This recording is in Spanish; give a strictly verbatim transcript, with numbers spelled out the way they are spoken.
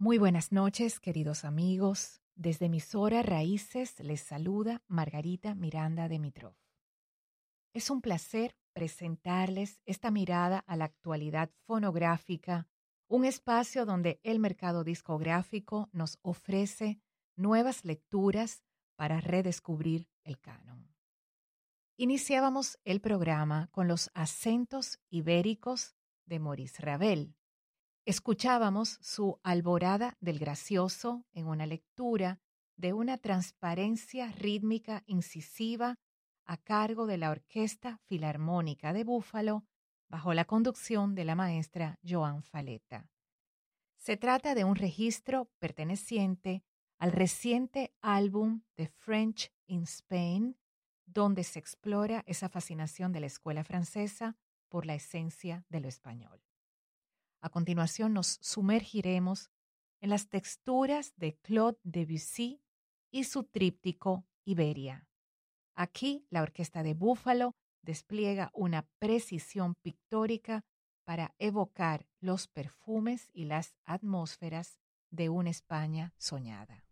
Muy buenas noches, queridos amigos. Desde emisora Raíces les saluda Margarita Miranda de Mitrov. Es un placer presentarles esta mirada a la actualidad fonográfica, un espacio donde el mercado discográfico nos ofrece nuevas lecturas para redescubrir el canon. Iniciábamos el programa con los acentos ibéricos de Maurice Ravel. Escuchábamos su Alborada del Gracioso en una lectura de una transparencia rítmica incisiva a cargo de la Orquesta Filarmónica de Búfalo bajo la conducción de la maestra Joan Faleta. Se trata de un registro perteneciente al reciente álbum The French in Spain, donde se explora esa fascinación de la escuela francesa por la esencia de lo español. A continuación nos sumergiremos en las texturas de Claude Debussy y su tríptico Iberia. Aquí la orquesta de Búfalo despliega una precisión pictórica para evocar los perfumes y las atmósferas de una España soñada.